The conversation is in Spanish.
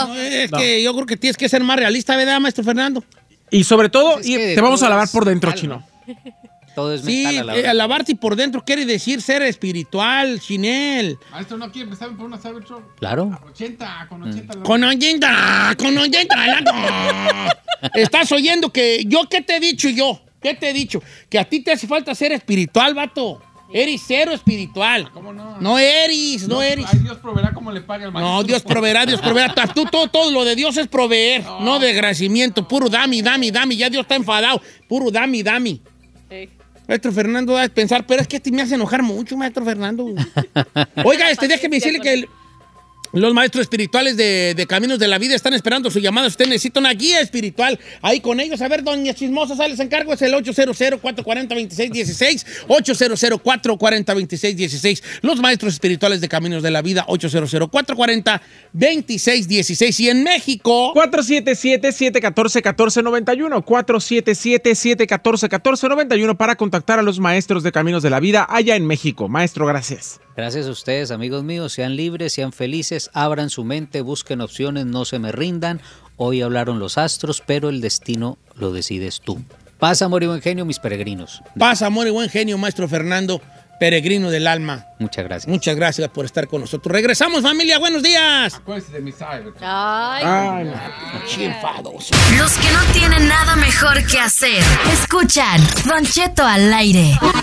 No, es que yo creo que tienes que ser más realista, ¿verdad, maestro Fernando? Y sobre todo, Es que te vamos a todo lavar es por dentro, mental, Chino. Todo es Sí, mental a la hora. lavarte por dentro quiere decir ser espiritual, Chinel. Maestro, ¿no quiere empezar por una Cybertruck? Claro. 80, con 80. Con 80, Estás oyendo que yo, ¿qué te he dicho yo? ¿Qué te he dicho? Que a ti te hace falta ser espiritual, vato. Eres cero espiritual. ¿Cómo no? No eres. Ay, Dios proveerá como le pague al maestro. No, Dios proveerá. Tú, todo lo de Dios es proveer, no de agradecimiento. Puro dame. Ya Dios está enfadado. Puro dame. Sí. Maestro Fernando, va a pensar, pero es que me hace enojar mucho, maestro Fernando. Oiga, déjeme decirle que los maestros espirituales de Caminos de la Vida están esperando su llamada. Usted necesita una guía espiritual ahí con ellos. A ver, doña Chismosa, les encargo. Es el 800-440-2616. 800-440-2616. Los maestros espirituales de Caminos de la Vida, 800-440-2616. Y en México... 477-714-1491. 477-714-1491 para contactar a los maestros de Caminos de la Vida allá en México. Maestro, gracias. Gracias a ustedes, amigos míos. Sean libres, sean felices, abran su mente, busquen opciones, no se me rindan. Hoy hablaron los astros, pero el destino lo decides tú. Paz, amor y buen genio, mis peregrinos. Paz, amor y buen genio, maestro Fernando, peregrino del alma. Muchas gracias. Muchas gracias por estar con nosotros. Regresamos, familia. Buenos días. Acuérdense de mi Cybertruck. Ay, Chifados. Los que no tienen nada mejor que hacer. Escuchan Don Cheto al aire.